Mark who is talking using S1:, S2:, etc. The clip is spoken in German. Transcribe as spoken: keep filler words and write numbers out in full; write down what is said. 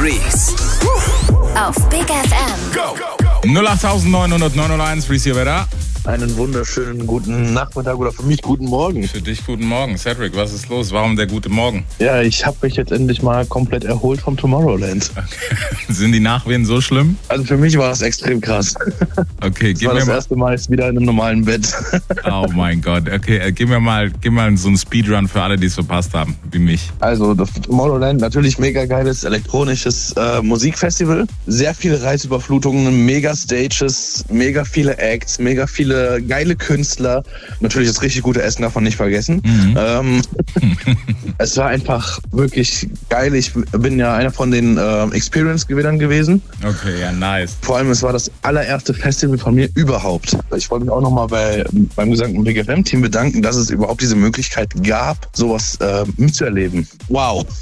S1: Reese.
S2: Auf Big F M.
S1: Go! null acht neun null neun null eins, Reese hier, wer da?
S3: Einen wunderschönen guten Nachmittag oder für mich guten Morgen.
S1: Für dich guten Morgen. Cedric, was ist los? Warum der gute Morgen?
S3: Ja, ich habe mich jetzt endlich mal komplett erholt vom Tomorrowland.
S1: Okay. Sind die Nachwehen so schlimm?
S3: Also für mich war das extrem krass.
S1: Okay,
S3: das
S1: gib
S3: war
S1: mir
S3: das
S1: mal...
S3: erste Mal jetzt wieder in einem normalen Bett.
S1: Oh mein Gott. Okay, äh, gib mir mal, gib mal so einen Speedrun für alle, die es verpasst haben, wie mich.
S3: Also das Tomorrowland, natürlich mega geiles elektronisches äh, Musikfestival. Sehr viele Reizüberflutungen, mega Stages, mega viele Acts, mega viele geile Künstler. Künstler. Natürlich das richtig gute Essen davon nicht vergessen. Mhm. Ähm, es war einfach wirklich geil. Ich bin ja einer von den äh, Experience-Gewinnern gewesen.
S1: Okay, ja, nice.
S3: Vor allem, es war das allererste Festival von mir überhaupt. Ich wollte mich auch nochmal bei, beim gesamten Big F M-Team bedanken, dass es überhaupt diese Möglichkeit gab, sowas äh, mitzuerleben. Wow.